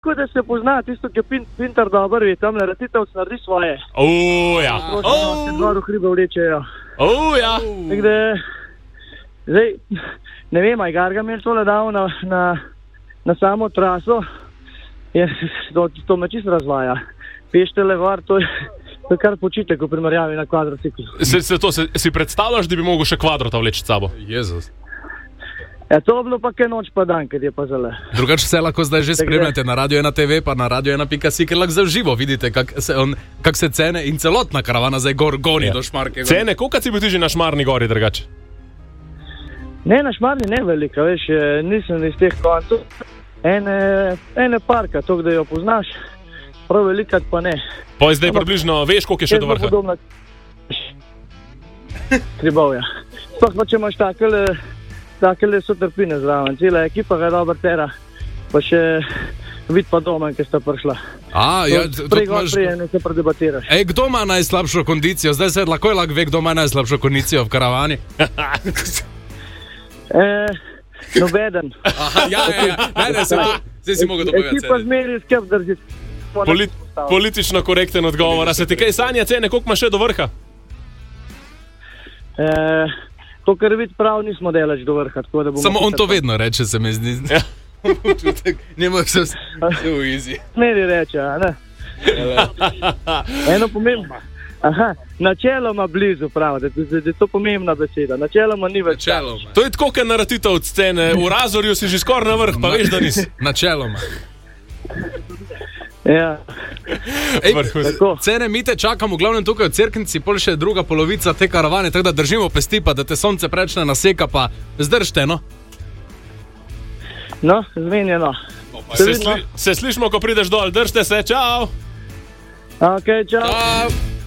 Tako da se pozna tisto, ki je Pintar dober, je tam Ratitev naredi svoje. Ja. Se dva hribe vlečejo. Ja. Zdaj, ne vem, aj Garga imel tole dal na samo traso, to me čisto razvaja. Peštele gor, to je kar počitek v primerjavi na kvadrociklu. Si predstavljaš, da bi mogel še kvadrota vleči s sabo? Jezus. Ja, to je bilo pa kaj noč pa dan, kad je pa zale. Drugače vse lahko zdaj že spremljate na Radio 1 TV, pa na radio1.si, ker lahko živo vidite, kak se cene in celotna karavana zdaj goni do Šmarke. Cene, koliko si bil ti že na Šmarni gori drugače? Ne, na Šmarni ne velika, veš, nisem iz teh koncov. Ene parka, to, da jo poznaš, prav velikat pa ne. Pa zdaj približno veš, koliko je še do vrha? Kribovja. Sploh pa če imaš takele so trpine zraven, cela ekipa ga dobro tera, pa še vid pa doma, ki sta prišla. Ne se predebatiraš. Kdo ima najslabšo kondicijo? Zdaj se lahko ve, kdo ima najslabšo kondicijo v karavani. Nobeden. Zdaj si mogel to povedati. Ekipa zmeri skep drži. Politično korekten odgovor. A se ti kaj sanja cene, koliko ima še do vrha? To, kar vid prav, nismo delač do vrha. Samo on to vedno reče, se mi zdi. Nemo se v izi. Smeri reče, a ne? Eno pomembno. Načeloma blizu, prav, da je to pomembna beseda. Načeloma ni več. To je tako, kot naratitev od scene. V Razorju si že skoraj na vrh, pa veš, da nisi. Načeloma. Ja. Cene mi te čakamo, glavnem tukaj v Cerknici, pol še druga polovica te karavane, tako da držimo pesti, pa da te sonce prečne naseka, pa zdržte, no? No, zmenjeno. Se slišimo, ko prideš dol, držte se, čau! Ok, čau!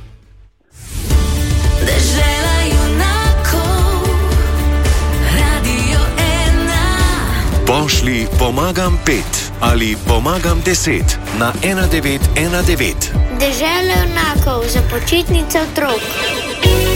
Dežela junakov, Radio 1. Pošli pomagam 5 ali pomagam 10 na 1919. Dežela junakov za počitnice otrok.